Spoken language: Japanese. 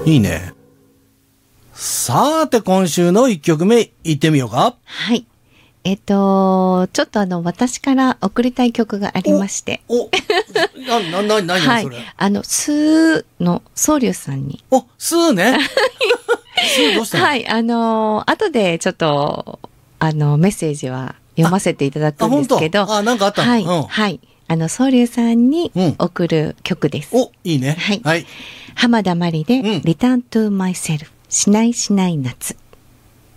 いいね。さーて、今週の1曲目いってみようか。 はい。ちょっと私から送りたい曲がありまして。 何はい。 それ。 スーのソウリュウさんに。 スーね。スーどうしたの？ はい。後でちょっと、メッセージは読ませていただくんですけど。 なんかあったの？ はい。はい。ソウリュウさんに送る曲です。 いいね。 はい。浜田まりで、リターントゥマイセルフ。しないしない夏。